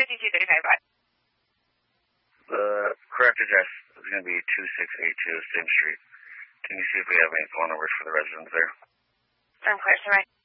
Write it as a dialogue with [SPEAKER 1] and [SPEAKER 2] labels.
[SPEAKER 1] 5235
[SPEAKER 2] The correct address is going to be 2682 Same Street. Can you see if we have any phone numbers for the residents there?
[SPEAKER 1] I'm clear, sir.